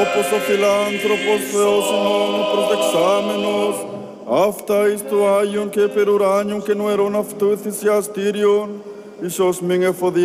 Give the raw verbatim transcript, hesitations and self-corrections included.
άνθρωπος, ο φιλάνθρωπος, Θεός ημών, ο προσδεξάμενος, αυτά εις το Άγιον και περουράνιον και νοερών αυτού θυσιαστήριον, εις ως μην εφοδι